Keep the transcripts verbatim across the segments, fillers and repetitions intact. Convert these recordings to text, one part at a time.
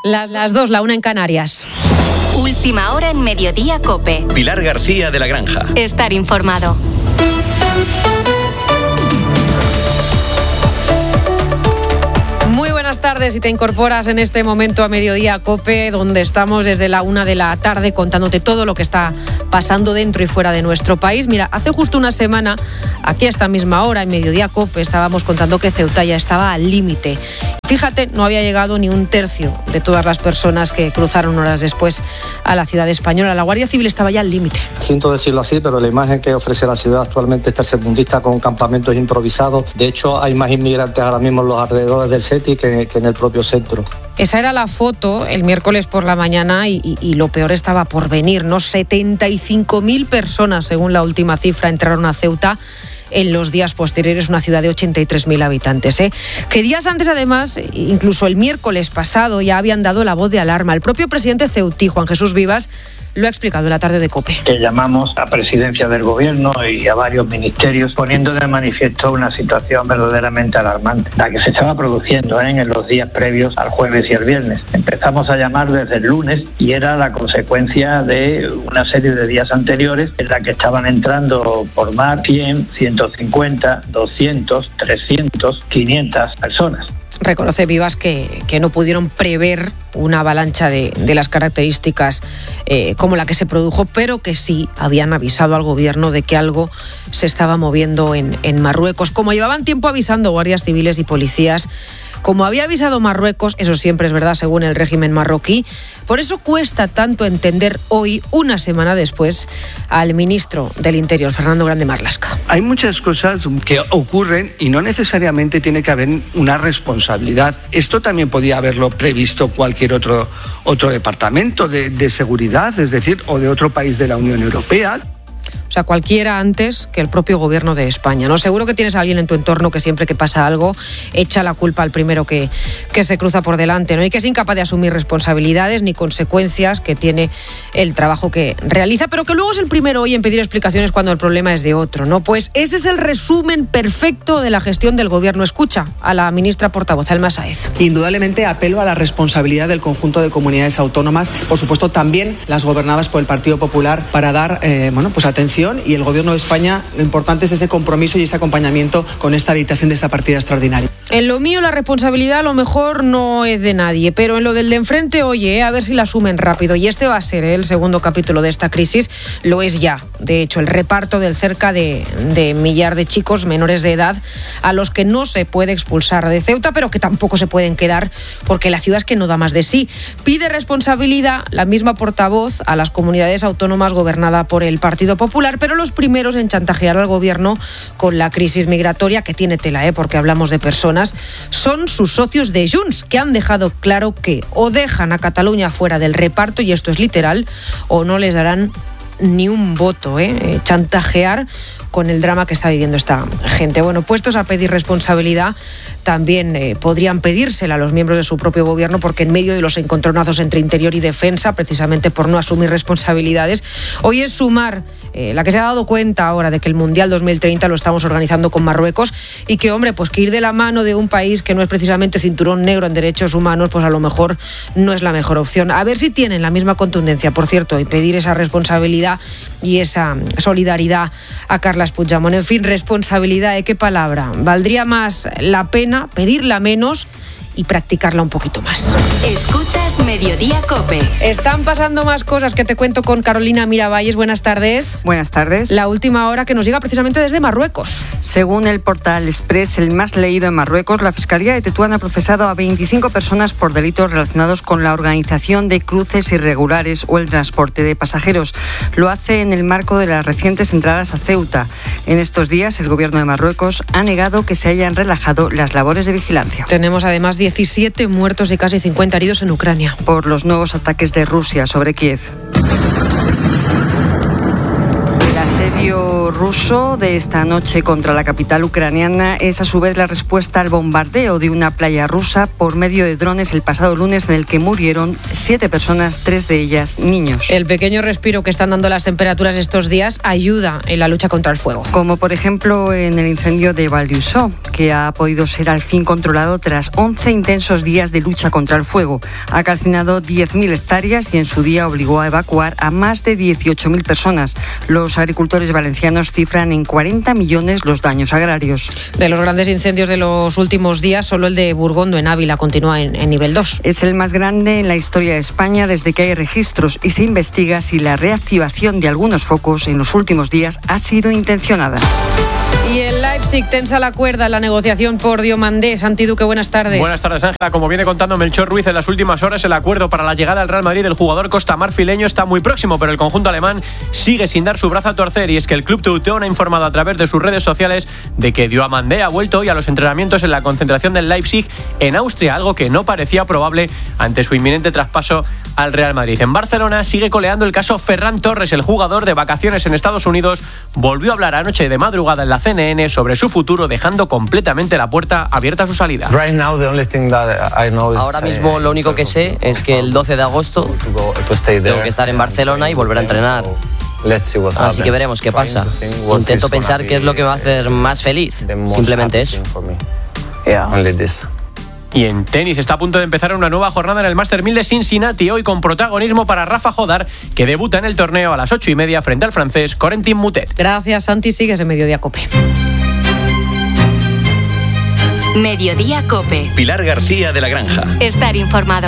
Las, las dos, la una en Canarias. Última hora en Mediodía COPE. Pilar García de la Granja. Estar informado. Muy buenas tardes, si te incorporas en este momento a Mediodía COPE, donde estamos desde la una de la tarde contándote todo lo que está pasando dentro y fuera de nuestro país. Mira, hace justo una semana, aquí a esta misma hora, en Mediodía COPE, estábamos contando que Ceuta ya estaba al límite. Fíjate, no había llegado ni un tercio de todas las personas que cruzaron horas después a la ciudad española. La Guardia Civil estaba ya al límite. Siento decirlo así, pero la imagen que ofrece la ciudad actualmente es tercermundista, con campamentos improvisados. De hecho, hay más inmigrantes ahora mismo en los alrededores del SETI que, que en el propio centro. Esa era la foto el miércoles por la mañana y, y, y lo peor estaba por venir, ¿no? setenta y cinco mil personas, según la última cifra, entraron a Ceuta en los días posteriores, una ciudad de ochenta y tres mil habitantes. ¿eh? Que días antes, además, incluso el miércoles pasado, ya habían dado la voz de alarma. El propio presidente ceutí, Juan Jesús Vivas, lo ha explicado en la tarde de COPE. Que llamamos a presidencia del gobierno y a varios ministerios poniendo de manifiesto una situación verdaderamente alarmante, la que se estaba produciendo ¿eh? en los días previos al jueves y al viernes. Empezamos a llamar desde el lunes y era la consecuencia de una serie de días anteriores en la que estaban entrando por mar cien, ciento cincuenta, doscientos, trescientos, quinientas personas. Reconoce Vivas que, que no pudieron prever una avalancha de, de las características eh, como la que se produjo, pero que sí habían avisado al gobierno de que algo se estaba moviendo en, en Marruecos. Como llevaban tiempo avisando guardias civiles y policías, como había avisado Marruecos, eso siempre es verdad según el régimen marroquí, por eso cuesta tanto entender hoy, una semana después, al ministro del Interior, Fernando Grande Marlaska. Hay muchas cosas que ocurren y no necesariamente tiene que haber una responsabilidad. Esto también podía haberlo previsto cualquier otro, otro departamento de, de seguridad, es decir, o de otro país de la Unión Europea. O sea, cualquiera antes que el propio gobierno de España, ¿no? Seguro que tienes a alguien en tu entorno que siempre que pasa algo echa la culpa al primero que, que se cruza por delante, ¿no? Y que es incapaz de asumir responsabilidades ni consecuencias que tiene el trabajo que realiza, pero que luego es el primero hoy en pedir explicaciones cuando el problema es de otro, ¿no? Pues ese es el resumen perfecto de la gestión del gobierno. Escucha a la ministra portavoz, Alma Sáez. Indudablemente apelo a la responsabilidad del conjunto de comunidades autónomas, por supuesto también las gobernadas por el Partido Popular, para dar eh, bueno, pues atención, y el Gobierno de España, lo importante es ese compromiso y ese acompañamiento con esta habilitación de esta partida extraordinaria. En lo mío la responsabilidad a lo mejor no es de nadie, pero en lo del de enfrente, oye, a ver si la asumen rápido. Y este va a ser ¿eh? el segundo capítulo de esta crisis, lo es ya. De hecho, el reparto del cerca de, de millar de chicos menores de edad a los que no se puede expulsar de Ceuta, pero que tampoco se pueden quedar porque la ciudad es que no da más de sí. Pide responsabilidad la misma portavoz a las comunidades autónomas gobernadas por el Partido Popular, pero los primeros en chantajear al gobierno con la crisis migratoria, que tiene tela, ¿eh? porque hablamos de personas, son sus socios de Junts, que han dejado claro que o dejan a Cataluña fuera del reparto, y esto es literal, o no les darán ni un voto. ¿eh? Eh, chantajear con el drama que está viviendo esta gente. Bueno, puestos a pedir responsabilidad, también eh, podrían pedírsela a los miembros de su propio gobierno, porque en medio de los encontronazos entre interior y defensa, precisamente por no asumir responsabilidades, hoy es Sumar eh, la que se ha dado cuenta ahora de que el Mundial dos mil treinta lo estamos organizando con Marruecos y que, hombre, pues que ir de la mano de un país que no es precisamente cinturón negro en derechos humanos, pues a lo mejor no es la mejor opción. A ver si tienen la misma contundencia, por cierto, y pedir esa responsabilidad y esa solidaridad a Carles Puigdemont. En fin, responsabilidad, ¿eh? ¿Qué palabra? Valdría más la pena pedirla menos y practicarla un poquito más. Escuchas Mediodía COPE. Están pasando más cosas que te cuento con Carolina Miravalles. Buenas tardes. Buenas tardes. La última hora que nos llega precisamente desde Marruecos. Según el portal Express, el más leído en Marruecos, la Fiscalía de Tetuán ha procesado a veinticinco personas por delitos relacionados con la organización de cruces irregulares o el transporte de pasajeros. Lo hace en el marco de las recientes entradas a Ceuta. En estos días, el gobierno de Marruecos ha negado que se hayan relajado las labores de vigilancia. Tenemos además diecisiete muertos y casi cincuenta heridos en Ucrania por los nuevos ataques de Rusia sobre Kiev. asedio ruso de esta noche contra la capital ucraniana es a su vez la respuesta al bombardeo de una playa rusa por medio de drones el pasado lunes, en el que murieron siete personas, tres de ellas niños. El pequeño respiro que están dando las temperaturas estos días ayuda en la lucha contra el fuego. Como por ejemplo en el incendio de Valdiusó, que ha podido ser al fin controlado tras once intensos días de lucha contra el fuego. Ha calcinado diez mil hectáreas y en su día obligó a evacuar a más de dieciocho mil personas. Los agricultores valencianos cifran en cuarenta millones los daños agrarios. De los grandes incendios de los últimos días, solo el de Burgondo en Ávila continúa en, en nivel dos. Es el más grande en la historia de España desde que hay registros y se investiga si la reactivación de algunos focos en los últimos días ha sido intencionada. Y el Leipzig tensa la cuerda en la negociación por Diomandé. Santi Duque, buenas tardes. Buenas tardes, Ángela. Como viene contando Melchor Ruiz en las últimas horas, el acuerdo para la llegada al Real Madrid del jugador costamarfileño está muy próximo, pero el conjunto alemán sigue sin dar su brazo a torcer, y es que el club Teuton ha informado a través de sus redes sociales de que Diomandé ha vuelto hoy a los entrenamientos en la concentración del Leipzig en Austria, algo que no parecía probable ante su inminente traspaso al Real Madrid. En Barcelona sigue coleando el caso Ferran Torres. El jugador, de vacaciones en Estados Unidos, volvió a hablar anoche de madrugada en la C N N sobre su futuro, dejando completamente la puerta abierta a su salida. Ahora mismo lo único que sé es que el doce de agosto tengo que estar en Barcelona y volver a entrenar. Así que veremos qué pasa. Intento pensar qué es lo que me va a hacer más feliz. Simplemente eso. Y en tenis está a punto de empezar una nueva jornada en el Master mil de Cincinnati, hoy con protagonismo para Rafa Jodar, que debuta en el torneo a las ocho y media frente al francés Corentin Moutet. Gracias, Santi. Sigues en Mediodía Cope. Mediodía Cope. Pilar García de la Granja. Estar informado.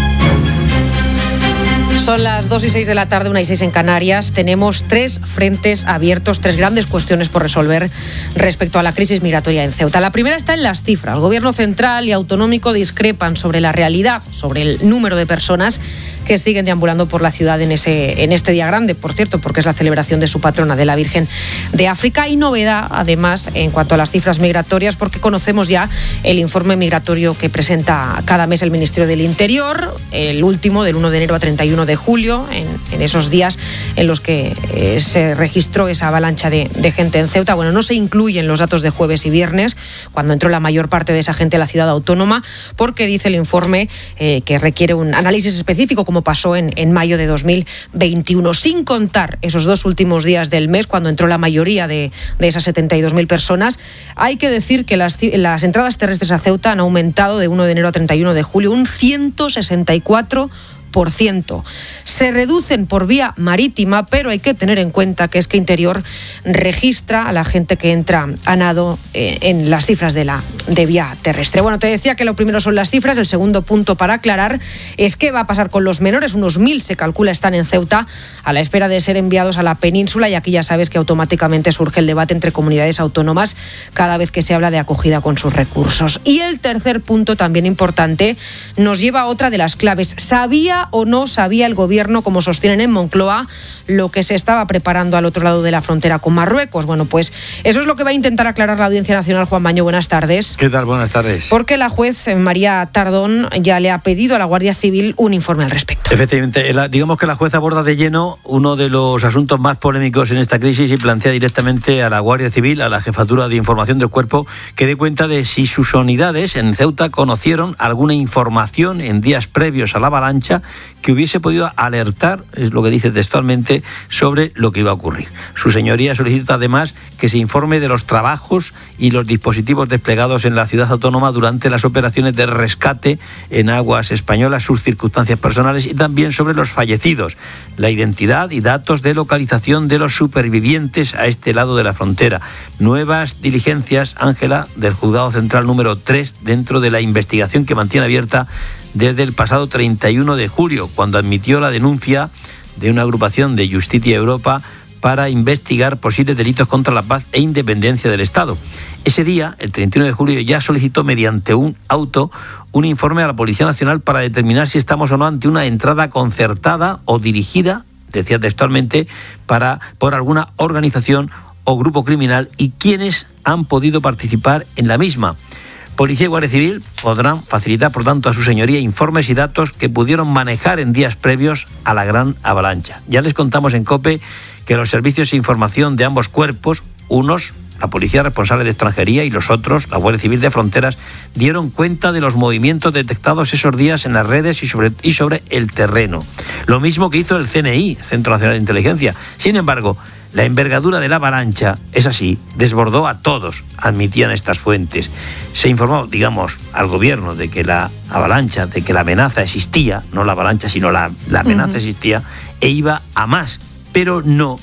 Son las dos y seis de la tarde, una y seis en Canarias. Tenemos tres frentes abiertos, tres grandes cuestiones por resolver respecto a la crisis migratoria en Ceuta. La primera está en las cifras. El gobierno central y autonómico discrepan sobre la realidad, sobre el número de personas que siguen deambulando por la ciudad en, ese, en este día grande, por cierto, porque es la celebración de su patrona, de la Virgen de África. Hay novedad, además, en cuanto a las cifras migratorias, porque conocemos ya el informe migratorio que presenta cada mes el Ministerio del Interior, el último del uno de enero a treinta y uno de julio, en, en esos días en los que eh, se registró esa avalancha de, de gente en Ceuta. Bueno, no se incluyen los datos de jueves y viernes, cuando entró la mayor parte de esa gente a la ciudad autónoma, porque dice el informe eh, que requiere un análisis específico, como pasó en, en mayo de dos mil veintiuno, sin contar esos dos últimos días del mes, cuando entró la mayoría de, de esas setenta y dos mil personas. Hay que decir que las, las entradas terrestres a Ceuta han aumentado de uno de enero a treinta y uno de julio un ciento sesenta y cuatro por ciento. Se reducen por vía marítima, pero hay que tener en cuenta que es que Interior registra a la gente que entra a nado eh, en las cifras de la de vía terrestre. Bueno, te decía que lo primero son las cifras. El segundo punto para aclarar es qué va a pasar con los menores. Unos mil se calcula están en Ceuta a la espera de ser enviados a la península, y aquí ya sabes que automáticamente surge el debate entre comunidades autónomas cada vez que se habla de acogida con sus recursos. Y el tercer punto, también importante, nos lleva a otra de las claves. ¿Sabía o no sabía el gobierno, como sostienen en Moncloa, lo que se estaba preparando al otro lado de la frontera con Marruecos? Bueno, pues eso es lo que va a intentar aclarar la Audiencia Nacional. Juan Maño, buenas tardes. ¿Qué tal? Buenas tardes. Porque la juez María Tardón ya le ha pedido a la Guardia Civil un informe al respecto. Efectivamente, la, digamos que la juez aborda de lleno uno de los asuntos más polémicos en esta crisis y plantea directamente a la Guardia Civil, a la Jefatura de Información del Cuerpo, que dé cuenta de si sus unidades en Ceuta conocieron alguna información en días previos a la avalancha que hubiese podido alertar, es lo que dice textualmente, sobre lo que iba a ocurrir. Su señoría solicita además que se informe de los trabajos y los dispositivos desplegados en la ciudad autónoma durante las operaciones de rescate en aguas españolas, sus circunstancias personales, y también sobre los fallecidos, la identidad y datos de localización de los supervivientes a este lado de la frontera. Nuevas diligencias, Ángela, del Juzgado Central número tres, dentro de la investigación que mantiene abierta desde el pasado treinta y uno de julio, cuando admitió la denuncia de una agrupación de Justicia Europa para investigar posibles delitos contra la paz e independencia del Estado. Ese día, el treinta y uno de julio, ya solicitó mediante un auto un informe a la Policía Nacional para determinar si estamos o no ante una entrada concertada o dirigida, decía textualmente, para, por alguna organización o grupo criminal, y quiénes han podido participar en la misma. Policía y Guardia Civil podrán facilitar, por tanto, a su señoría informes y datos que pudieron manejar en días previos a la gran avalancha. Ya les contamos en COPE que los servicios de información de ambos cuerpos, unos, la Policía Responsable de Extranjería, y los otros, la Guardia Civil de Fronteras, dieron cuenta de los movimientos detectados esos días en las redes y sobre, y sobre el terreno. Lo mismo que hizo el C N I, Centro Nacional de Inteligencia. Sin embargo, la envergadura de la avalancha, es así, desbordó a todos, admitían estas fuentes. Se informó, digamos, al gobierno de que la avalancha, de que la amenaza existía, no la avalancha, sino la, la amenaza uh-huh. existía, e iba a más, pero no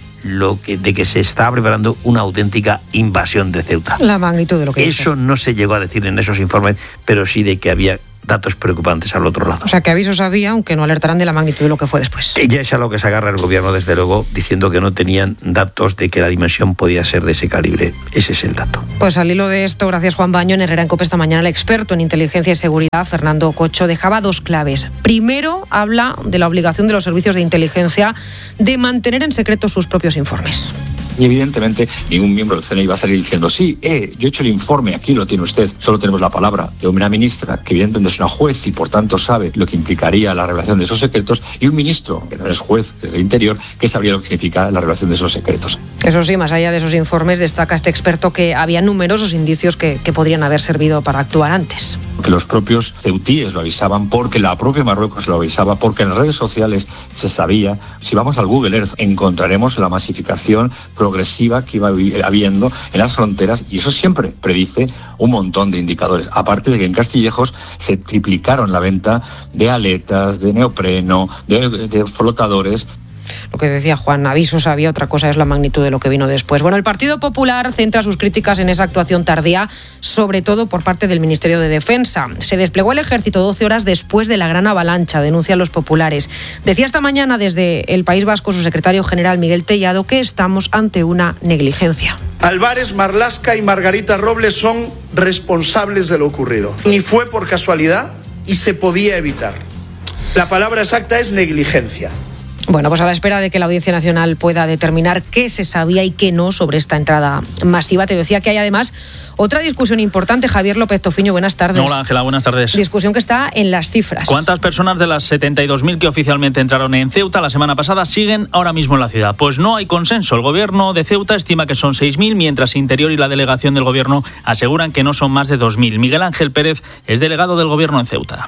lo que de que se está preparando una auténtica invasión de Ceuta. La magnitud de lo que Eso dice. No se llegó a decir en esos informes, pero sí de que había datos preocupantes al otro lado. O sea, que avisos había, aunque no alertarán de la magnitud de lo que fue después. Ya es a lo que se agarra el gobierno, desde luego, diciendo que no tenían datos de que la dimensión podía ser de ese calibre. Ese es el dato. Pues al hilo de esto, gracias Juan Baño, en Herrera en COPE esta mañana el experto en inteligencia y seguridad, Fernando Cocho, dejaba dos claves. Primero, habla de la obligación de los servicios de inteligencia de mantener en secreto sus propios informes. Y evidentemente ningún miembro del C N I va a salir diciendo sí, eh, yo he hecho el informe, aquí lo tiene usted. Solo tenemos la palabra de una ministra que evidentemente es una juez y por tanto sabe lo que implicaría la revelación de esos secretos, y un ministro que también es juez, que es del Interior, que sabría lo que significa la revelación de esos secretos. Eso sí, más allá de esos informes, destaca este experto que había numerosos indicios que, que podrían haber servido para actuar antes. Que los propios ceutíes lo avisaban, porque la propia Marruecos lo avisaba, porque en las redes sociales se sabía. Si vamos al Google Earth encontraremos la masificación progresiva que iba habiendo en las fronteras, y eso siempre predice un montón de indicadores. Aparte de que en Castillejos se triplicaron la venta de aletas, de neopreno, de, de flotadores. Lo que decía Juan, avisos había, otra cosa es la magnitud de lo que vino después. Bueno, el Partido Popular centra sus críticas en esa actuación tardía, sobre todo por parte del Ministerio de Defensa. Se desplegó el ejército doce horas después de la gran avalancha, denuncian los populares. Decía esta mañana desde el País Vasco su secretario general Miguel Tellado que estamos ante una negligencia. Álvarez, Marlaska y Margarita Robles son responsables de lo ocurrido. Ni fue por casualidad y se podía evitar. La palabra exacta es negligencia. Bueno, pues a la espera de que la Audiencia Nacional pueda determinar qué se sabía y qué no sobre esta entrada masiva. Te decía que hay además otra discusión importante. Javier López Tofiño, buenas tardes. Hola Ángela, buenas tardes. Discusión que está en las cifras. ¿Cuántas personas de las setenta y dos mil que oficialmente entraron en Ceuta la semana pasada siguen ahora mismo en la ciudad? Pues no hay consenso. El gobierno de Ceuta estima que son seis mil, mientras Interior y la delegación del gobierno aseguran que no son más de dos mil. Miguel Ángel Pérez es delegado del gobierno en Ceuta.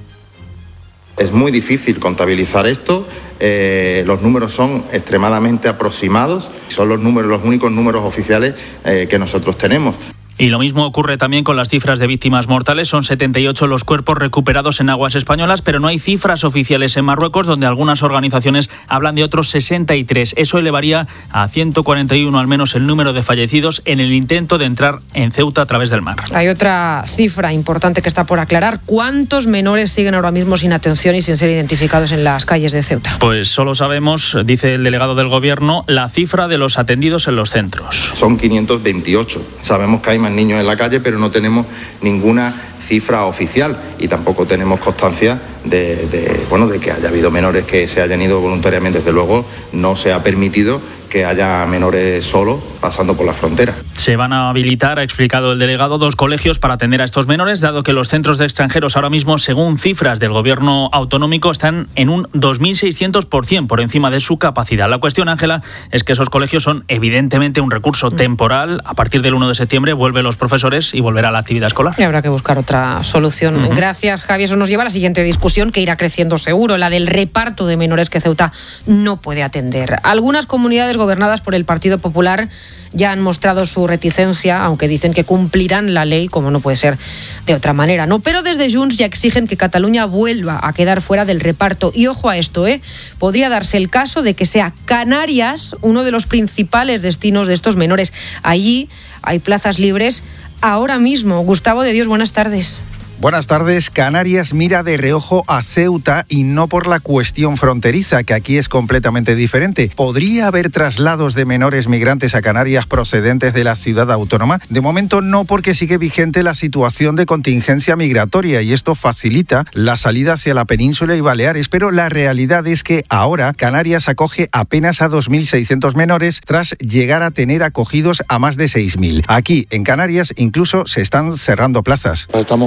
Es muy difícil contabilizar esto, eh, los números son extremadamente aproximados, son los números, los únicos números oficiales eh, que nosotros tenemos. Y lo mismo ocurre también con las cifras de víctimas mortales. Son setenta y ocho los cuerpos recuperados en aguas españolas, pero no hay cifras oficiales en Marruecos, donde algunas organizaciones hablan de otros sesenta y tres. Eso elevaría a ciento cuarenta y uno al menos el número de fallecidos en el intento de entrar en Ceuta a través del mar. Hay otra cifra importante que está por aclarar. ¿Cuántos menores siguen ahora mismo sin atención y sin ser identificados en las calles de Ceuta? Pues solo sabemos, dice el delegado del gobierno, la cifra de los atendidos en los centros. Son quinientos veintiocho. Sabemos que hay más niños en la calle, pero no tenemos ninguna cifra oficial y tampoco tenemos constancia de, de, bueno, de que haya habido menores que se hayan ido voluntariamente. Desde luego no se ha permitido que haya menores solos pasando por la frontera. Se van a habilitar, ha explicado el delegado, dos colegios para atender a estos menores, dado que los centros de extranjeros ahora mismo, según cifras del gobierno autonómico, están en un dos mil seiscientos por ciento por encima de su capacidad. La cuestión, Ángela, es que esos colegios son evidentemente un recurso temporal. A partir del uno de septiembre vuelven los profesores y volverá la actividad escolar. Y habrá que buscar otra solución. Uh-huh. Gracias, Javi. Eso nos lleva a la siguiente discusión, que irá creciendo seguro, la del reparto de menores que Ceuta no puede atender. Algunas comunidades gobernadas por el Partido Popular ya han mostrado su reticencia, aunque dicen que cumplirán la ley, como no puede ser de otra manera, ¿no? Pero desde Junts ya exigen que Cataluña vuelva a quedar fuera del reparto. Y ojo a esto, ¿eh? Podría darse el caso de que sea Canarias uno de los principales destinos de estos menores. Allí hay plazas libres ahora mismo. Gustavo de Dios, buenas tardes. Buenas tardes. Canarias mira de reojo a Ceuta y no por la cuestión fronteriza, que aquí es completamente diferente. ¿Podría haber traslados de menores migrantes a Canarias procedentes de la ciudad autónoma? De momento no, porque sigue vigente la situación de contingencia migratoria y esto facilita la salida hacia la península y Baleares, pero la realidad es que ahora Canarias acoge apenas a dos mil seiscientos menores tras llegar a tener acogidos a más de seis mil. Aquí, en Canarias, incluso se están cerrando plazas. Estamos pudiendo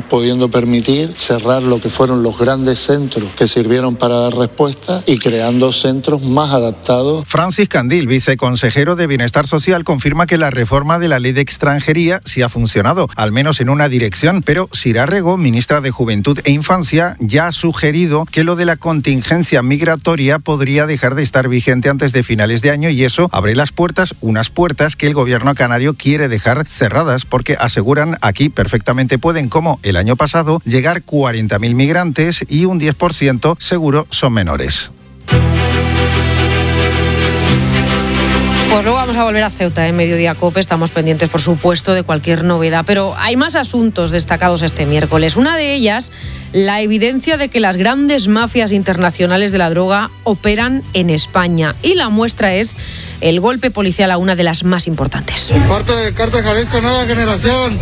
pudiendo permitir cerrar lo que fueron los grandes centros que sirvieron para dar respuesta y creando centros más adaptados. Francis Candil, viceconsejero de Bienestar Social, confirma que la reforma de la ley de extranjería sí ha funcionado, al menos en una dirección, pero Sira Rego, ministra de Juventud e Infancia, ya ha sugerido que lo de la contingencia migratoria podría dejar de estar vigente antes de finales de año y eso abre las puertas, unas puertas que el gobierno canario quiere dejar cerradas porque aseguran aquí perfectamente pueden, como el año pasado, llegar cuarenta mil migrantes y un diez por ciento seguro son menores. Pues luego vamos a volver a Ceuta en Mediodía COPE. Estamos pendientes, por supuesto, de cualquier novedad. Pero hay más asuntos destacados este miércoles. Una de ellas, la evidencia de que las grandes mafias internacionales de la droga operan en España. Y la muestra es el golpe policial a una de las más importantes. Parte del Cártel Jalisco Nueva Generación.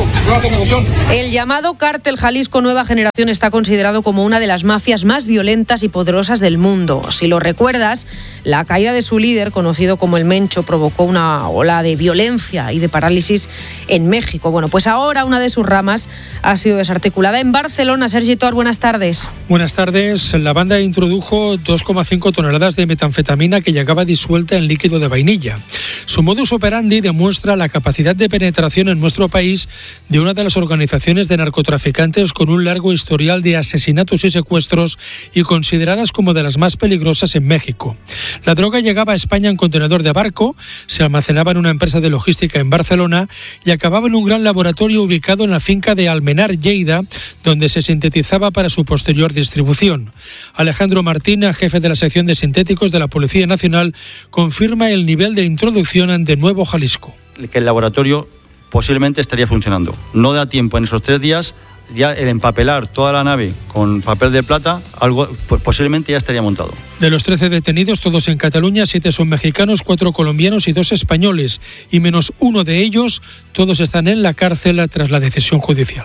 El llamado Cártel Jalisco Nueva Generación está considerado como una de las mafias más violentas y poderosas del mundo. Si lo recuerdas, la caída de su líder, conocido como el Mencho, provocó una ola de violencia y de parálisis en México. Bueno, pues ahora una de sus ramas ha sido desarticulada en Barcelona. Sergi Tor, buenas tardes. Buenas tardes. La banda introdujo dos coma cinco toneladas de metanfetamina que llegaba disuelta en líquido de vainilla. Su modus operandi demuestra la capacidad de penetración en nuestro país de una de las organizaciones de narcotraficantes con un largo historial de asesinatos y secuestros y consideradas como de las más peligrosas en México. La droga llegaba a España en contenedor de barco, se almacenaba en una empresa de logística en Barcelona y acababa en un gran laboratorio ubicado en la finca de Almenar, Lleida, donde se sintetizaba para su posterior distribución. Alejandro Martín, jefe de la sección de sintéticos de la Policía Nacional, confirma el nivel de introducción de Nuevo Jalisco. Que el laboratorio posiblemente estaría funcionando. No da tiempo en esos tres días. Ya el empapelar toda la nave con papel de plata, algo pues posiblemente ya estaría montado. De los trece detenidos, todos en Cataluña, siete son mexicanos, cuatro colombianos y dos españoles. Y menos uno de ellos, todos están en la cárcel tras la decisión judicial.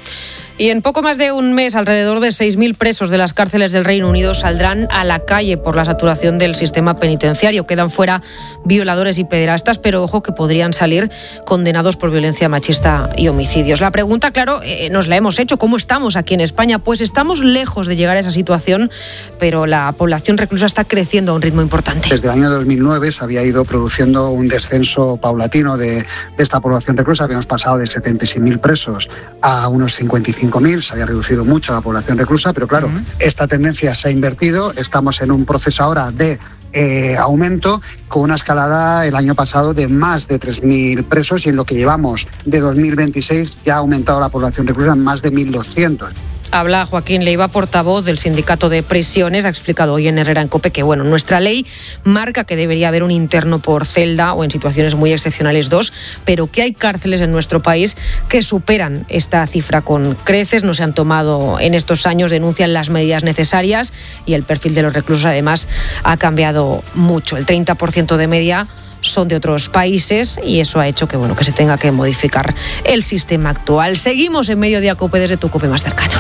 Y en poco más de un mes, alrededor de seis mil presos de las cárceles del Reino Unido saldrán a la calle por la saturación del sistema penitenciario. Quedan fuera violadores y pederastas, pero ojo que podrían salir condenados por violencia machista y homicidios. La pregunta, claro, eh, nos la hemos hecho. ¿Cómo estamos aquí en España? Pues estamos lejos de llegar a esa situación, pero la población reclusa está creciendo a un ritmo importante. Desde el año dos mil nueve se había ido produciendo un descenso paulatino de, de esta población reclusa. Habíamos pasado de setenta y seis mil presos a unos cincuenta y cinco mil, se había reducido mucho la población reclusa, pero claro, uh-huh. esta tendencia se ha invertido, estamos en un proceso ahora de eh, aumento con una escalada el año pasado de más de tres mil presos y en lo que llevamos de dos mil veintiséis ya ha aumentado la población reclusa en más de mil doscientos. Habla Joaquín Leiva, portavoz del Sindicato de Prisiones. Ha explicado hoy en Herrera en COPE que, bueno, nuestra ley marca que debería haber un interno por celda o en situaciones muy excepcionales dos, pero que hay cárceles en nuestro país que superan esta cifra con creces. No se han tomado en estos años, denuncian las medidas necesarias y el perfil de los reclusos además ha cambiado mucho. El treinta por ciento de media son de otros países y eso ha hecho que, bueno, que se tenga que modificar el sistema actual. Seguimos en Mediodía COPE desde tu COPE más cercana.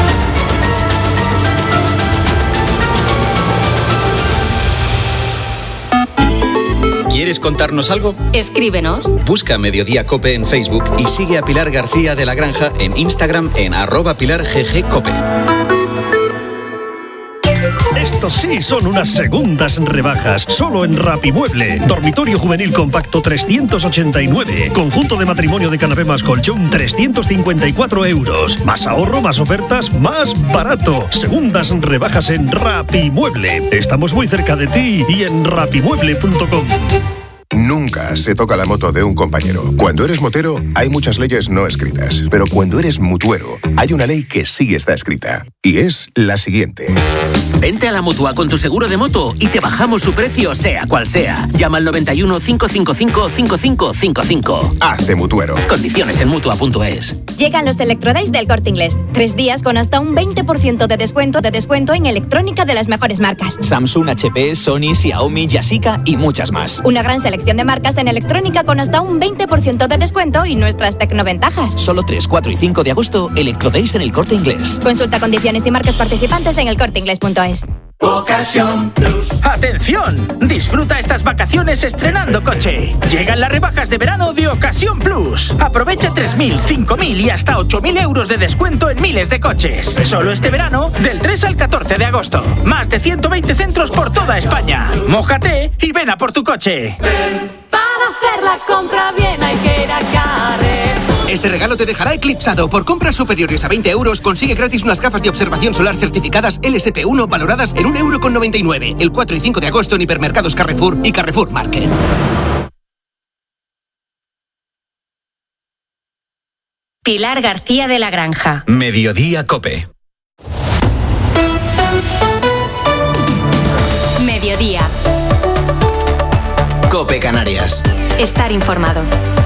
¿Quieres contarnos algo? Escríbenos. Busca Mediodía COPE en Facebook y sigue a Pilar García de la Granja en Instagram en arroba Pilar G G COPE. Estos sí son unas segundas rebajas. Solo en Rapimueble. Dormitorio juvenil compacto trescientos ochenta y nueve. Conjunto de matrimonio de canapé más colchón trescientos cincuenta y cuatro euros. Más ahorro, más ofertas, más barato. Segundas rebajas en Rapimueble. Estamos muy cerca de ti y en rapimueble punto com. Nunca se toca la moto de un compañero. Cuando eres motero, hay muchas leyes no escritas. Pero cuando eres mutuero, hay una ley que sí está escrita. Y es la siguiente. Vente a la Mutua con tu seguro de moto y te bajamos su precio, sea cual sea. Llama al noventa y uno, cinco cinco cinco, cinco cinco cinco cinco. Hazte mutuero. Condiciones en mutua punto es. Llegan los Electrodays del Corte Inglés. Tres días con hasta un veinte por ciento de descuento de descuento en electrónica de las mejores marcas. Samsung, H P, Sony, Xiaomi, Yashica y muchas más. Una gran selección de marcas en electrónica con hasta un veinte por ciento de descuento y nuestras tecnoventajas. Solo tres, cuatro y cinco de agosto, Electrodays en el Corte Inglés. Consulta condiciones y marcas participantes en el corte inglés punto es. Ocasión Plus. ¡Atención! Disfruta estas vacaciones estrenando coche. Llegan las rebajas de verano de Ocasión Plus. Aprovecha tres mil, cinco mil y hasta ocho mil euros de descuento en miles de coches. Solo este verano, del tres al catorce de agosto. Más de ciento veinte centros por toda España. Mójate y ven a por tu coche. Para hacer la compra bien hay que ir a Carrefour. Este regalo te dejará eclipsado. Por compras superiores a veinte euros, consigue gratis unas gafas de observación solar certificadas L S P uno valoradas en un euro con noventa y nueve. El cuatro y cinco de agosto en hipermercados Carrefour y Carrefour Market. Pilar García de la Granja. Mediodía COPE. Mediodía. COPE Canarias. Estar informado.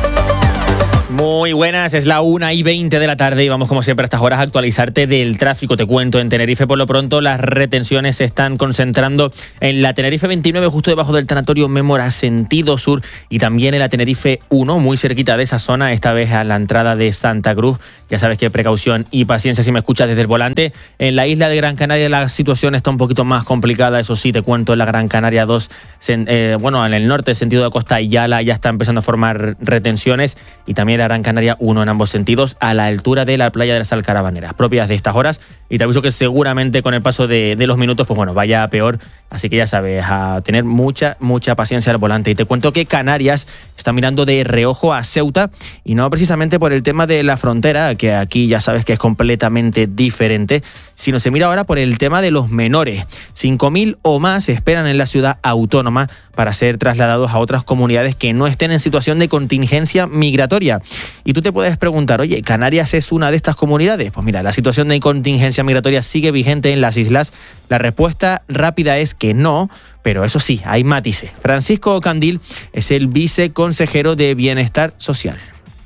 Muy buenas, es la una y veinte de la tarde y vamos como siempre a estas horas a actualizarte del tráfico. Te cuento, en Tenerife por lo pronto las retenciones se están concentrando en la Tenerife veintinueve justo debajo del tanatorio Mémora sentido sur y también en la Tenerife uno muy cerquita de esa zona, esta vez a la entrada de Santa Cruz. Ya sabes que precaución y paciencia si me escuchas desde el volante. En la isla de Gran Canaria la situación está un poquito más complicada, eso sí, te cuento, en la Gran Canaria dos, eh, bueno, en el norte, sentido de Costa Ayala ya está empezando a formar retenciones y también la Gran Canaria uno en ambos sentidos a la altura de la playa de las Alcarabaneras, propias de estas horas, y te aviso que seguramente con el paso de, de los minutos pues bueno, vaya a peor, así que ya sabes, a tener mucha, mucha paciencia al volante. Y te cuento que Canarias está mirando de reojo a Ceuta y no precisamente por el tema de la frontera, que aquí ya sabes que es completamente diferente, sino se mira ahora por el tema de los menores. cinco mil o más esperan en la ciudad autónoma para ser trasladados a otras comunidades que no estén en situación de contingencia migratoria. Y tú te puedes preguntar, oye, ¿Canarias es una de estas comunidades? Pues mira, la situación de contingencia migratoria sigue vigente en las islas. La respuesta rápida es que no, pero eso sí, hay matices. Francisco Candil es el viceconsejero de Bienestar Social.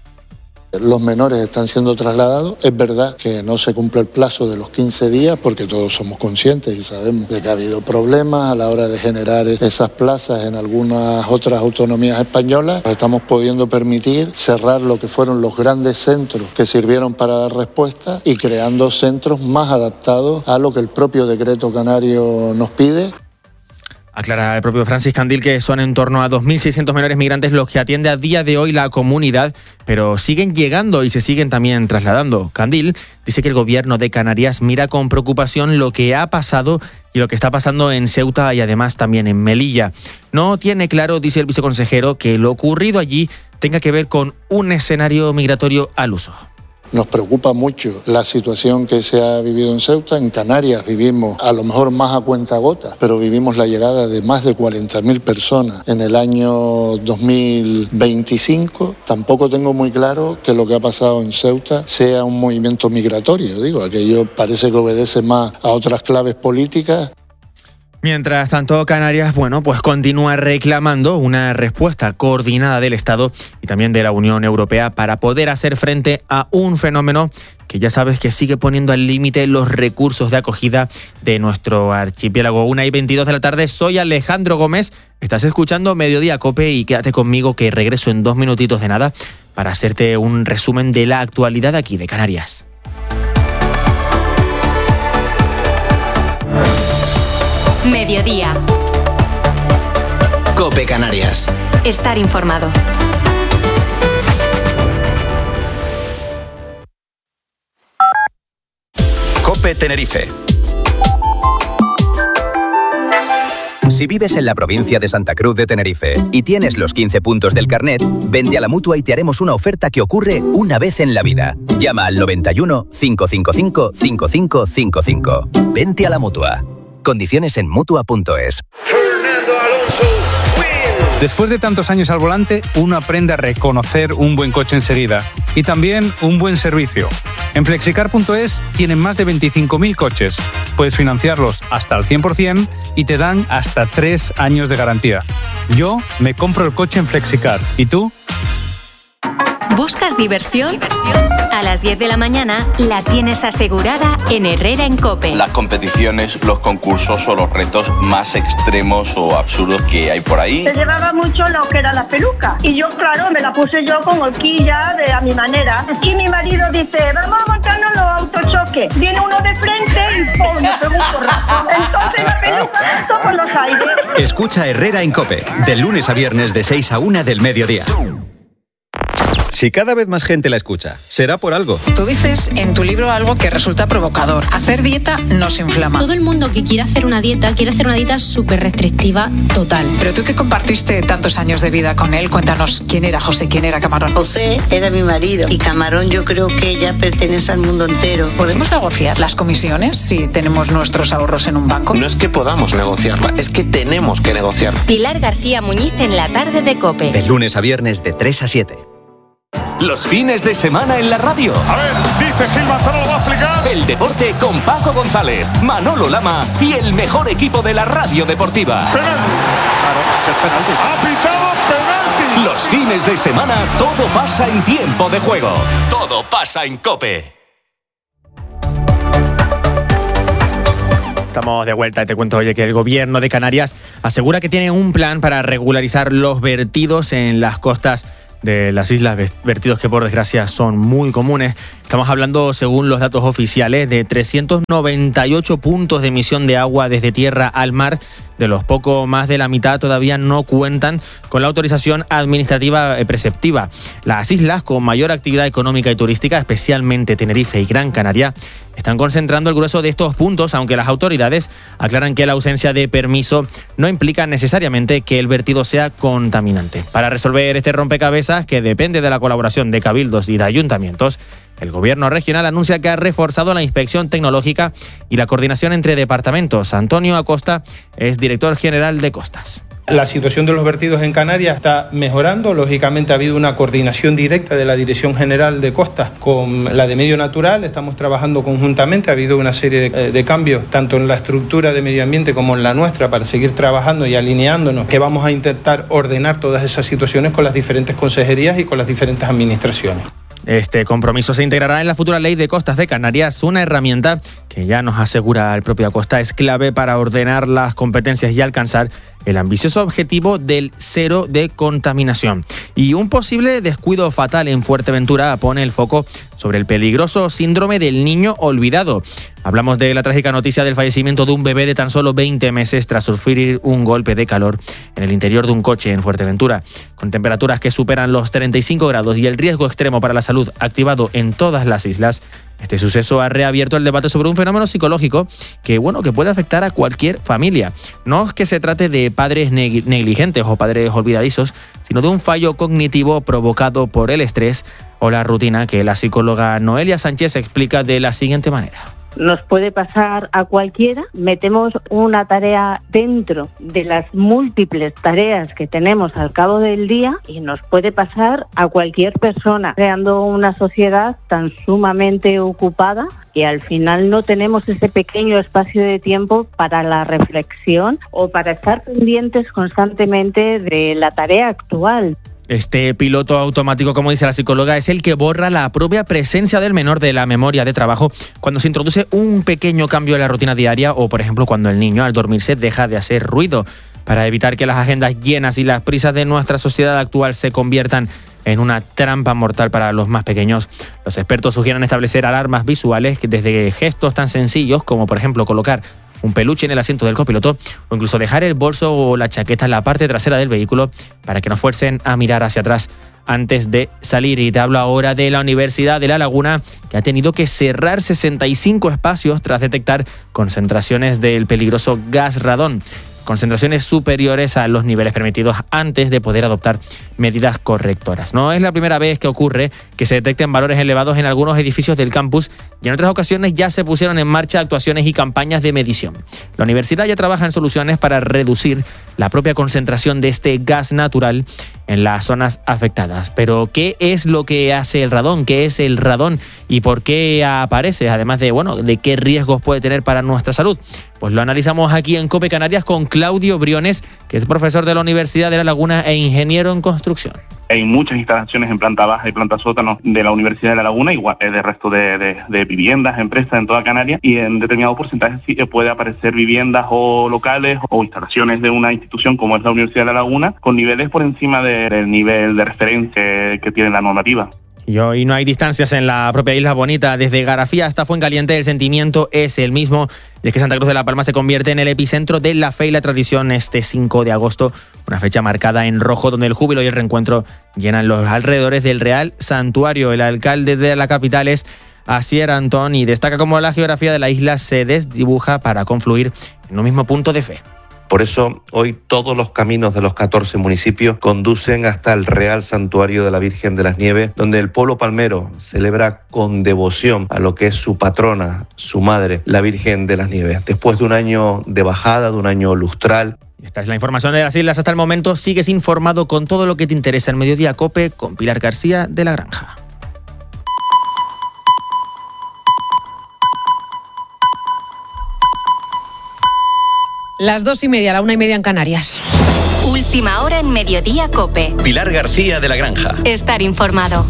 Los menores están siendo trasladados. Es verdad que no se cumple el plazo de los quince días porque todos somos conscientes y sabemos de que ha habido problemas a la hora de generar esas plazas en algunas otras autonomías españolas. Estamos pudiendo permitir cerrar lo que fueron los grandes centros que sirvieron para dar respuesta y creando centros más adaptados a lo que el propio decreto canario nos pide. Aclara el propio Francis Candil que son en torno a dos mil seiscientos menores migrantes los que atiende a día de hoy la comunidad, pero siguen llegando y se siguen también trasladando. Candil dice que el gobierno de Canarias mira con preocupación lo que ha pasado y lo que está pasando en Ceuta y además también en Melilla. No tiene claro, dice el viceconsejero, que lo ocurrido allí tenga que ver con un escenario migratorio al uso. Nos preocupa mucho la situación que se ha vivido en Ceuta. En Canarias vivimos a lo mejor más a cuentagotas, pero vivimos la llegada de más de cuarenta mil personas en el año dos mil veinticinco. Tampoco tengo muy claro que lo que ha pasado en Ceuta sea un movimiento migratorio. Digo, aquello parece que obedece más a otras claves políticas. Mientras tanto, Canarias, bueno, pues continúa reclamando una respuesta coordinada del Estado y también de la Unión Europea para poder hacer frente a un fenómeno que ya sabes que sigue poniendo al límite los recursos de acogida de nuestro archipiélago. una y veintidós de la tarde, soy Alejandro Gómez, estás escuchando Mediodía COPE y quédate conmigo que regreso en dos minutitos de nada para hacerte un resumen de la actualidad aquí de Canarias. Mediodía. COPE Canarias. Estar informado. COPE Tenerife. Si vives en la provincia de Santa Cruz de Tenerife y tienes los quince puntos del carnet, vente a la Mutua y te haremos una oferta que ocurre una vez en la vida. Llama al noventa y uno, cinco cinco cinco, cinco cinco cinco cinco. Vente a la Mutua. Condiciones en Mutua punto es. Después de tantos años al volante, uno aprende a reconocer un buen coche enseguida y también un buen servicio. En Flexicar punto es tienen más de veinticinco mil coches. Puedes financiarlos hasta al cien por ciento y te dan hasta tres años de garantía. Yo me compro el coche en Flexicar. ¿Y tú? ¿Buscas diversión? A las diez de la mañana la tienes asegurada en Herrera en COPE. Las competiciones, los concursos o los retos más extremos o absurdos que hay por ahí. Se llevaba mucho lo que era la peluca y yo, claro, me la puse yo con horquilla de, a mi manera. Y mi marido dice, vamos a montarnos los autochoques. Viene uno de frente y ¡pum! Me pegó un porrazo. Entonces la peluca saltó por los aires. Escucha Herrera en COPE, de lunes a viernes de seis a una del mediodía. Si cada vez más gente la escucha, será por algo. Tú dices en tu libro algo que resulta provocador. Hacer dieta nos inflama. Todo el mundo que quiere hacer una dieta, quiere hacer una dieta súper restrictiva total. Pero tú que compartiste tantos años de vida con él, cuéntanos quién era José, quién era Camarón. José era mi marido y Camarón yo creo que ya pertenece al mundo entero. ¿Podemos negociar las comisiones si tenemos nuestros ahorros en un banco? No es que podamos negociarla, es que tenemos que negociarla. Pilar García Muñiz en la tarde de COPE. De lunes a viernes de tres a siete. Los fines de semana en la radio. A ver, dice Gil Manzano, lo va a explicar. El deporte con Paco González, Manolo Lama y el mejor equipo de la radio deportiva. Penalti. Claro, es penalti. Ha pitado penalti. Los fines de semana todo pasa en tiempo de juego. Todo pasa en COPE. Estamos de vuelta y te cuento, oye, que el gobierno de Canarias asegura que tiene un plan para regularizar los vertidos en las costas de las islas, vertidos que por desgracia son muy comunes. Estamos hablando, según los datos oficiales, de trescientos noventa y ocho puntos de emisión de agua desde tierra al mar. De los poco más de la mitad todavía no cuentan con la autorización administrativa preceptiva. Las islas con mayor actividad económica y turística, especialmente Tenerife y Gran Canaria, están concentrando el grueso de estos puntos, aunque las autoridades aclaran que la ausencia de permiso no implica necesariamente que el vertido sea contaminante. Para resolver este rompecabezas, que depende de la colaboración de cabildos y de ayuntamientos, el gobierno regional anuncia que ha reforzado la inspección tecnológica y la coordinación entre departamentos. Antonio Acosta es director general de Costas. La situación de los vertidos en Canarias está mejorando. Lógicamente ha habido una coordinación directa de la Dirección General de Costas con la de Medio Natural. Estamos trabajando conjuntamente. Ha habido una serie de, de cambios tanto en la estructura de medio ambiente como en la nuestra para seguir trabajando y alineándonos, que vamos a intentar ordenar todas esas situaciones con las diferentes consejerías y con las diferentes administraciones. Este compromiso se integrará en la futura Ley de Costas de Canarias, una herramienta que ya nos asegura el propio Acosta es clave para ordenar las competencias y alcanzar el ambicioso objetivo del cero de contaminación. Y un posible descuido fatal en Fuerteventura pone el foco sobre el peligroso síndrome del niño olvidado. Hablamos de la trágica noticia del fallecimiento de un bebé de tan solo veinte meses tras sufrir un golpe de calor en el interior de un coche en Fuerteventura. Con temperaturas que superan los treinta y cinco grados y el riesgo extremo para la salud activado en todas las islas, este suceso ha reabierto el debate sobre un fenómeno psicológico que, bueno, que puede afectar a cualquier familia. No es que se trate de padres negligentes o padres olvidadizos, sino de un fallo cognitivo provocado por el estrés o la rutina, que la psicóloga Noelia Sánchez explica de la siguiente manera. Nos puede pasar a cualquiera. Metemos una tarea dentro de las múltiples tareas que tenemos al cabo del día y nos puede pasar a cualquier persona, creando una sociedad tan sumamente ocupada que al final no tenemos ese pequeño espacio de tiempo para la reflexión o para estar pendientes constantemente de la tarea actual. Este piloto automático, como dice la psicóloga, es el que borra la propia presencia del menor de la memoria de trabajo cuando se introduce un pequeño cambio en la rutina diaria o, por ejemplo, cuando el niño al dormirse deja de hacer ruido. Para evitar que las agendas llenas y las prisas de nuestra sociedad actual se conviertan en una trampa mortal para los más pequeños, los expertos sugieren establecer alarmas visuales desde gestos tan sencillos como, por ejemplo, colocar un peluche en el asiento del copiloto o incluso dejar el bolso o la chaqueta en la parte trasera del vehículo para que nos fuercen a mirar hacia atrás antes de salir. Y te hablo ahora de la Universidad de La Laguna, que ha tenido que cerrar sesenta y cinco espacios tras detectar concentraciones del peligroso gas radón, concentraciones superiores a los niveles permitidos antes de poder adoptar medidas correctoras. No es la primera vez que ocurre que se detecten valores elevados en algunos edificios del campus y en otras ocasiones ya se pusieron en marcha actuaciones y campañas de medición. La universidad ya trabaja en soluciones para reducir la propia concentración de este gas natural en las zonas afectadas. Pero ¿qué es lo que hace el radón? ¿Qué es el radón? ¿Y por qué aparece? Además de, bueno, de qué riesgos puede tener para nuestra salud. Pues lo analizamos aquí en COPE Canarias con Claudio Briones, que es profesor de la Universidad de La Laguna e ingeniero en construcción. Hay muchas instalaciones en planta baja y planta sótano de la Universidad de La Laguna, igual del resto de, de, de viviendas, empresas en toda Canarias, y en determinados porcentajes sí puede aparecer viviendas o locales o instalaciones de una institución como es la Universidad de La Laguna con niveles por encima de, del nivel de referencia que tiene la normativa. Y hoy no hay distancias en la propia Isla Bonita. Desde Garafía hasta Fuencaliente el sentimiento es el mismo. Y es que Santa Cruz de la Palma se convierte en el epicentro de la fe y la tradición este cinco de agosto. Una fecha marcada en rojo donde el júbilo y el reencuentro llenan los alrededores del Real Santuario. El alcalde de la capital es Asier Antón y destaca cómo la geografía de la isla se desdibuja para confluir en un mismo punto de fe. Por eso, hoy todos los caminos de los catorce municipios conducen hasta el Real Santuario de la Virgen de las Nieves, donde el pueblo palmero celebra con devoción a lo que es su patrona, su madre, la Virgen de las Nieves. Después de un año de bajada, de un año lustral. Esta es la información de las islas hasta el momento. Sigues informado con todo lo que te interesa en Mediodía COPE con Pilar García de La Granja. Las dos y media, la una y media en Canarias. Última hora en Mediodía COPE. Pilar García de La Granja. Estar informado.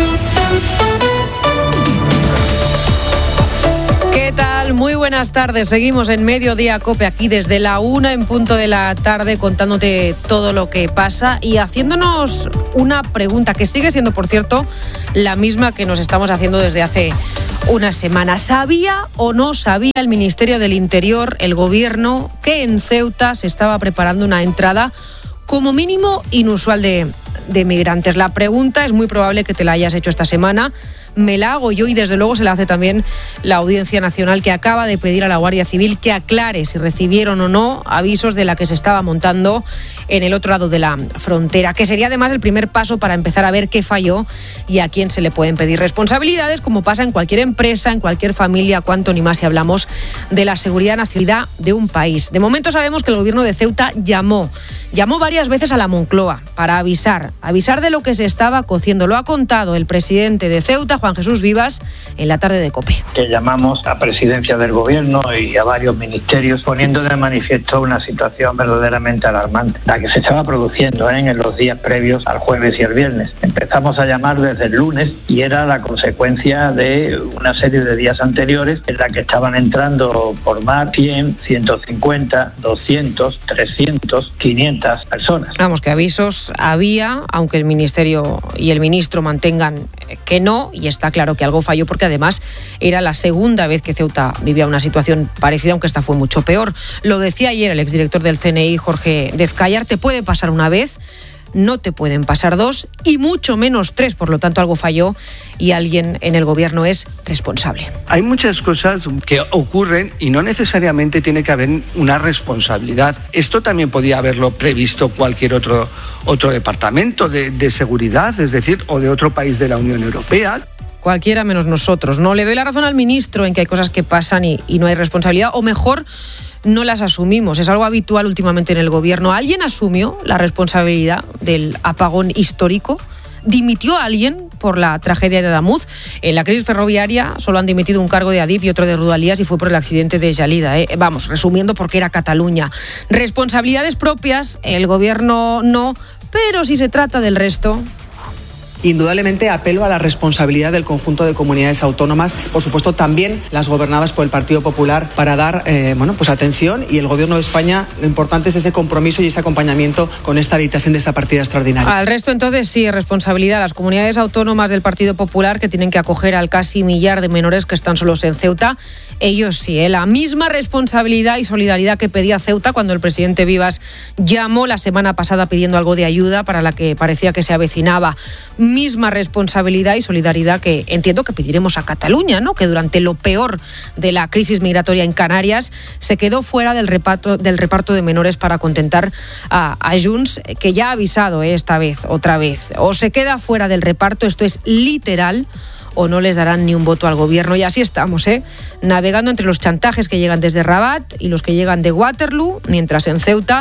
¿Qué tal? Muy buenas tardes. Seguimos en Mediodía COPE aquí desde la una en punto de la tarde contándote todo lo que pasa y haciéndonos una pregunta que sigue siendo, por cierto, la misma que nos estamos haciendo desde hace una semana. ¿Sabía o no sabía el Ministerio del Interior, el Gobierno, que en Ceuta se estaba preparando una entrada como mínimo inusual de, de migrantes? La pregunta es muy probable que te la hayas hecho esta semana. Me la hago yo y desde luego se la hace también la Audiencia Nacional, que acaba de pedir a la Guardia Civil que aclare si recibieron o no avisos de la que se estaba montando en el otro lado de la frontera, que sería además el primer paso para empezar a ver qué falló y a quién se le pueden pedir responsabilidades, como pasa en cualquier empresa, en cualquier familia, cuanto ni más si hablamos de la seguridad nacional de un país. De momento sabemos que el gobierno de Ceuta llamó, llamó varias veces a la Moncloa para avisar, avisar de lo que se estaba cociendo. Lo ha contado el presidente de Ceuta, Juan Jesús Vivas, en la tarde de COPE. Que llamamos a presidencia del gobierno y a varios ministerios poniendo de manifiesto una situación verdaderamente alarmante, la que se estaba produciendo ¿eh? en los días previos al jueves y el viernes. Empezamos a llamar desde el lunes y era la consecuencia de una serie de días anteriores en la que estaban entrando por mar cien, ciento cincuenta, doscientos, trescientos, quinientas personas. Vamos, que avisos había, aunque el ministerio y el ministro mantengan que no, y está claro que algo falló porque además era la segunda vez que Ceuta vivía una situación parecida, aunque esta fue mucho peor. Lo decía ayer el exdirector del C N I, Jorge Dezcayar, te puede pasar una vez, no te pueden pasar dos y mucho menos tres, por lo tanto algo falló y alguien en el gobierno es responsable. Hay muchas cosas que ocurren y no necesariamente tiene que haber una responsabilidad. Esto también podía haberlo previsto cualquier otro, otro departamento de, de seguridad, es decir, o de otro país de la Unión Europea. Cualquiera menos nosotros. No le doy la razón al ministro en que hay cosas que pasan y, y no hay responsabilidad, o mejor, no las asumimos. Es algo habitual últimamente en el gobierno. ¿Alguien asumió la responsabilidad del apagón histórico? ¿Dimitió a alguien por la tragedia de Adamuz? En la crisis ferroviaria solo han dimitido un cargo de Adif y otro de Rodalías y fue por el accidente de Yalida. ¿eh? Vamos, resumiendo, porque era Cataluña. Responsabilidades propias, el gobierno no, pero si se trata del resto... Indudablemente apelo a la responsabilidad del conjunto de comunidades autónomas, por supuesto también las gobernadas por el Partido Popular, para dar eh, bueno, pues atención, y el Gobierno de España, lo importante es ese compromiso y ese acompañamiento con esta habilitación de esta partida extraordinaria. Al resto entonces sí, responsabilidad. Las comunidades autónomas del Partido Popular, que tienen que acoger al casi millar de menores que están solos en Ceuta, ellos sí, ¿eh? la misma responsabilidad y solidaridad que pedía Ceuta cuando el presidente Vivas llamó la semana pasada pidiendo algo de ayuda para la que parecía que se avecinaba. Misma responsabilidad y solidaridad que entiendo que pediremos a Cataluña, ¿no? Que durante lo peor de la crisis migratoria en Canarias se quedó fuera del reparto, del reparto de menores para contentar a, a Junts, que ya ha avisado ¿eh? esta vez, otra vez. O se queda fuera del reparto, esto es literal, o no les darán ni un voto al gobierno. Y así estamos, ¿eh? navegando entre los chantajes que llegan desde Rabat y los que llegan de Waterloo, mientras en Ceuta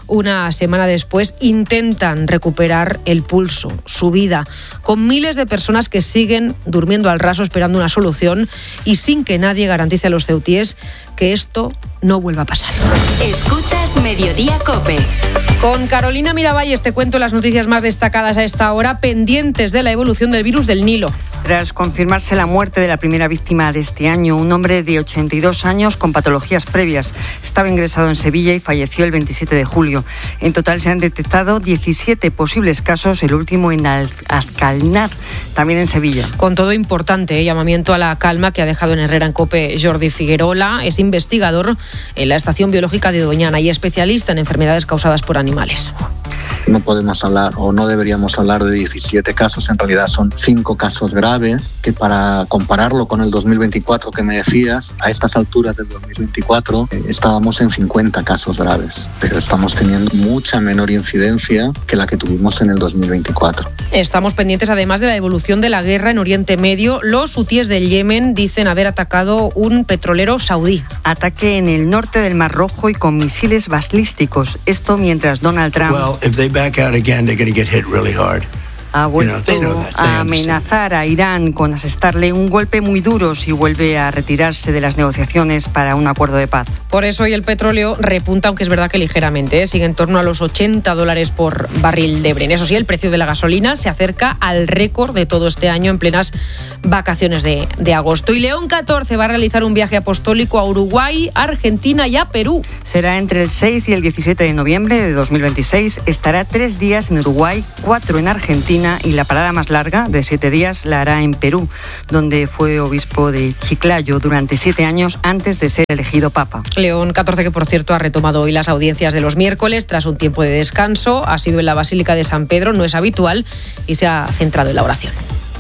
una semana después, intentan recuperar el pulso, su vida, con miles de personas que siguen durmiendo al raso esperando una solución y sin que nadie garantice a los ceutíes que esto no vuelva a pasar. Escuchas Mediodía COPE. Con Carolina Miravalles te cuento las noticias más destacadas a esta hora, pendientes de la evolución del virus del Nilo. Tras confirmarse la muerte de la primera víctima de este año, un hombre de ochenta y dos años con patologías previas, estaba ingresado en Sevilla y falleció el veintisiete de julio. En total se han detectado diecisiete posibles casos, el último en Alcalnar, también en Sevilla. Con todo importante, ¿eh? llamamiento a la calma que ha dejado en Herrera en COPE Jordi Figuerola, es investigador en la Estación Biológica de Doñana y especialista en enfermedades causadas por animales. No podemos hablar o no deberíamos hablar de diecisiete casos, en realidad son cinco casos graves, que para compararlo con el dos mil veinticuatro que me decías, a estas alturas del dos mil veinticuatro eh, estábamos en cincuenta casos graves, pero estamos teniendo mucha menor incidencia que la que tuvimos en el dos mil veinticuatro. Estamos pendientes además de la evolución de la guerra en Oriente Medio. Los hutíes del Yemen dicen haber atacado un petrolero saudí. Ataque en el norte del Mar Rojo y con misiles balísticos. Esto mientras Donald Trump... Well, if they back out again, they're going to get hit really hard. Ha vuelto a amenazar a Irán con asestarle un golpe muy duro si vuelve a retirarse de las negociaciones para un acuerdo de paz. Por eso hoy el petróleo repunta, aunque es verdad que ligeramente, ¿eh? sigue en torno a los ochenta dólares por barril de Brent. Eso sí, el precio de la gasolina se acerca al récord de todo este año en plenas vacaciones de, de agosto. Y León catorce va a realizar un viaje apostólico a Uruguay, Argentina y a Perú. Será entre el seis y el diecisiete de noviembre de dos mil veintiséis. Estará tres días en Uruguay, cuatro en Argentina, y la parada más larga, de siete días, la hará en Perú, donde fue obispo de Chiclayo durante siete años antes de ser elegido papa. León catorce, que por cierto ha retomado hoy las audiencias de los miércoles tras un tiempo de descanso. Ha sido en la Basílica de San Pedro, no es habitual, y se ha centrado en la oración.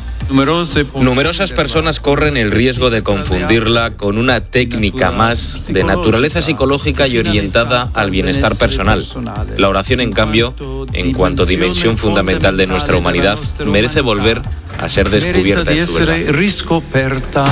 Numerosas personas corren el riesgo de confundirla con una técnica más de naturaleza psicológica y orientada al bienestar personal. La oración, en cambio, en cuanto dimensión fundamental de nuestra humanidad, merece volver a ser descubierta en su verdad.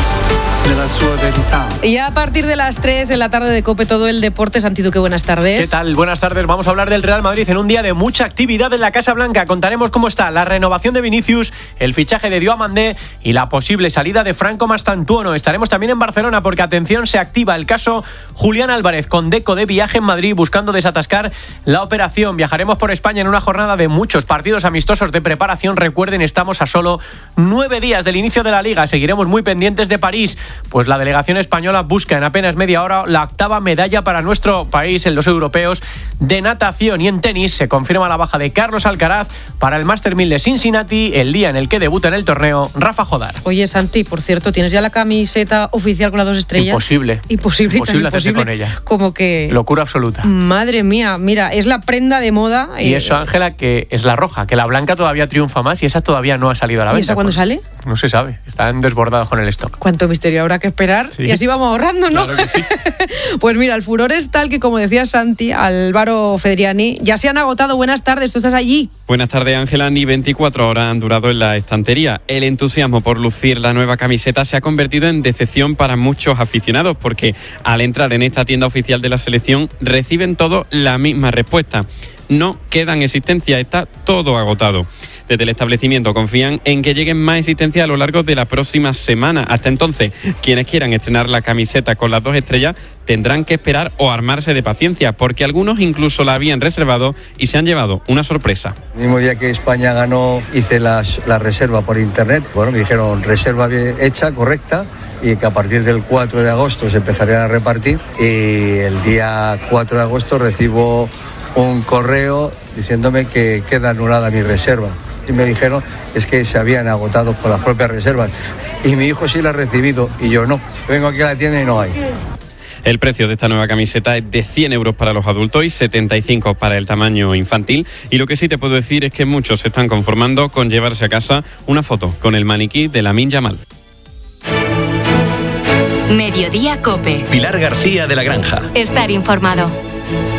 Y a partir de las tres en la tarde de COPE todo el deporte. Santi Duque, buenas tardes. ¿Qué tal? Buenas tardes. Vamos a hablar del Real Madrid en un día de mucha actividad en la Casa Blanca. Contaremos cómo está la renovación de Vinicius, el fichaje de Diomandé y la posible salida de Franco Mastantuono. Estaremos también en Barcelona porque, atención, se activa el caso Julián Álvarez, con Deco de viaje en Madrid buscando desatascar la operación. Viajaremos por España en una jornada de muchos partidos amistosos de preparación. Recuerden, estamos a solo nueve días del inicio de la Liga. Seguiremos muy pendientes de París, pues la delegación española busca en apenas media hora la octava medalla para nuestro país en los europeos de natación. Y en tenis se confirma la baja de Carlos Alcaraz para el Master mil de Cincinnati, el día en el que debuta en el torneo Rafa Jodar. Oye, Santi, por cierto, ¿tienes ya la camiseta oficial con las dos estrellas? Imposible. Imposible. Imposible hacerse imposible. con ella. Como que... locura absoluta. Madre mía, mira, es la prenda de moda. Y eh... eso, Ángela, que es la roja, que la blanca todavía triunfa más y esa todavía no ha salido a la ¿Y venta. esa cuándo sale? No se sabe, están desbordados con el stock. Cuánto misterio habrá que esperar, sí. Y así vamos ahorrando, ¿no? Claro que sí. Pues mira, el furor es tal que, como decía Santi, Álvaro Fedriani, ya se han agotado. Buenas tardes, tú estás allí. Buenas tardes, Ángela. Ni veinticuatro horas han durado en la estantería. El entusiasmo por lucir la nueva camiseta se ha convertido en decepción para muchos aficionados, porque al entrar en esta tienda oficial de la selección reciben todo la misma respuesta: no quedan existencias, está todo agotado. Desde el establecimiento confían en que lleguen más existencias a lo largo de la próxima semana. Hasta entonces, quienes quieran estrenar la camiseta con las dos estrellas tendrán que esperar o armarse de paciencia, porque algunos incluso la habían reservado y se han llevado una sorpresa. El mismo día que España ganó, hice las, la reserva por internet. Bueno, me dijeron reserva hecha, correcta, y que a partir del cuatro de agosto se empezarían a repartir. Y el día cuatro de agosto recibo un correo diciéndome que queda anulada mi reserva. Y me dijeron es que se habían agotado con las propias reservas. Y mi hijo sí la ha recibido y yo no. Vengo aquí a la tienda y no hay. El precio de esta nueva camiseta es de cien euros para los adultos y setenta y cinco para el tamaño infantil. Y lo que sí te puedo decir es que muchos se están conformando con llevarse a casa una foto con el maniquí de Lamine Yamal. Mediodía COPE. Pilar García de la Granja. Estar informado.